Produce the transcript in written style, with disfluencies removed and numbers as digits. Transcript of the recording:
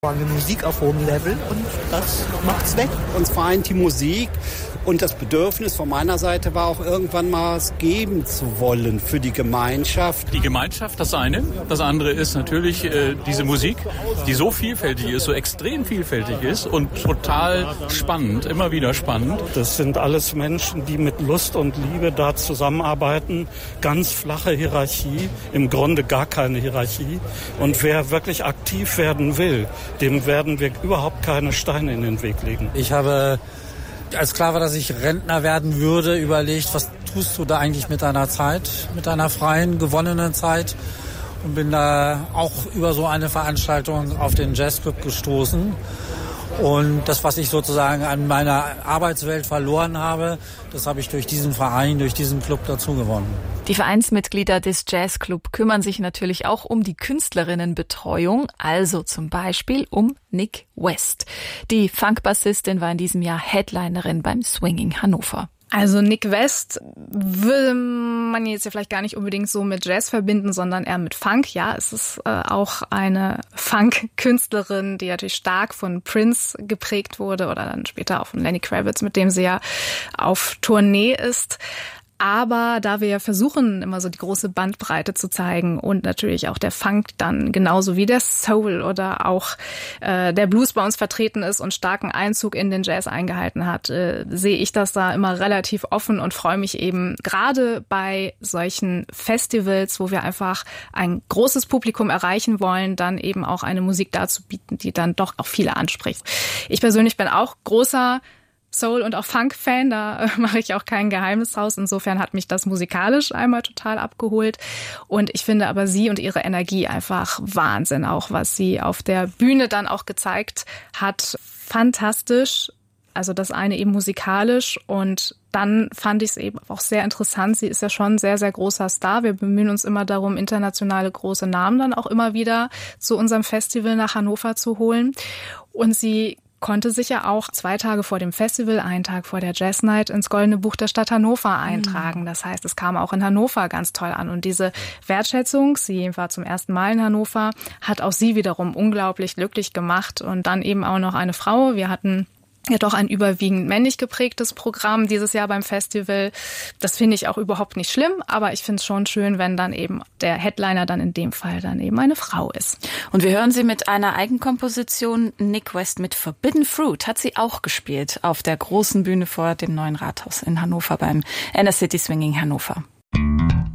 Eine Musik auf hohem Level und das macht's wett. Uns vereint die Musik und das Bedürfnis von meiner Seite war auch irgendwann mal was geben zu wollen für die Gemeinschaft. Die Gemeinschaft, das eine. Das andere ist natürlich diese Musik, die so vielfältig ist, so extrem vielfältig ist und total spannend, immer wieder spannend. Das sind alles Menschen, die mit Lust und Liebe da zusammenarbeiten. Ganz flache Hierarchie, im Grunde gar keine Hierarchie. Und wer wirklich aktiv werden will, dem werden wir überhaupt keine Steine in den Weg legen. Ich habe, als klar war, dass ich Rentner werden würde, überlegt, was tust du da eigentlich mit deiner Zeit, mit deiner freien, gewonnenen Zeit? Und bin da auch über so eine Veranstaltung auf den Jazzclub gestoßen. Und das, was ich sozusagen an meiner Arbeitswelt verloren habe, das habe ich durch diesen Verein, durch diesen Club dazu gewonnen. Die Vereinsmitglieder des Jazzclub kümmern sich natürlich auch um die Künstlerinnenbetreuung, also zum Beispiel um Nick West. Die Funkbassistin war in diesem Jahr Headlinerin beim Swinging Hannover. Also Nick West will man jetzt ja vielleicht gar nicht unbedingt so mit Jazz verbinden, sondern eher mit Funk. Ja, es ist auch eine Funk-Künstlerin, die natürlich stark von Prince geprägt wurde oder dann später auch von Lenny Kravitz, mit dem sie ja auf Tournee ist. Aber da wir ja versuchen, immer so die große Bandbreite zu zeigen und natürlich auch der Funk dann genauso wie der Soul oder auch der Blues bei uns vertreten ist und starken Einzug in den Jazz eingehalten hat, sehe ich das da immer relativ offen und freue mich eben gerade bei solchen Festivals, wo wir einfach ein großes Publikum erreichen wollen, dann eben auch eine Musik dazu bieten, die dann doch auch viele anspricht. Ich persönlich bin auch großer Soul- und auch Funk-Fan, da mache ich auch kein Geheimnis draus. Insofern hat mich das musikalisch einmal total abgeholt. Und ich finde aber sie und ihre Energie einfach Wahnsinn, auch was sie auf der Bühne dann auch gezeigt hat. Fantastisch. Also das eine eben musikalisch und dann fand ich es eben auch sehr interessant. Sie ist ja schon ein sehr, sehr großer Star. Wir bemühen uns immer darum, internationale große Namen dann auch immer wieder zu unserem Festival nach Hannover zu holen. Und sie konnte sich ja auch 2 Tage vor dem Festival, einen Tag vor der Jazz Night, ins Goldene Buch der Stadt Hannover eintragen. Das heißt, es kam auch in Hannover ganz toll an. Und diese Wertschätzung, sie war zum ersten Mal in Hannover, hat auch sie wiederum unglaublich glücklich gemacht. Und dann eben auch noch eine Frau. Wir hatten ja doch ein überwiegend männlich geprägtes Programm dieses Jahr beim Festival. Das finde ich auch überhaupt nicht schlimm, aber ich finde es schon schön, wenn dann eben der Headliner dann in dem Fall dann eben eine Frau ist. Und wir hören sie mit einer Eigenkomposition. Nick West mit Forbidden Fruit hat sie auch gespielt auf der großen Bühne vor dem neuen Rathaus in Hannover beim Inner City Swinging Hannover.